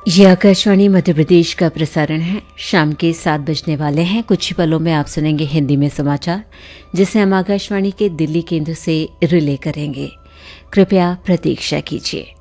ये आकाशवाणी मध्य प्रदेश का प्रसारण है। शाम के 7 बजने वाले हैं। कुछ ही पलों में आप सुनेंगे हिंदी में समाचार, जिसे हम आकाशवाणी के दिल्ली केंद्र से रिले करेंगे। कृपया प्रतीक्षा कीजिए।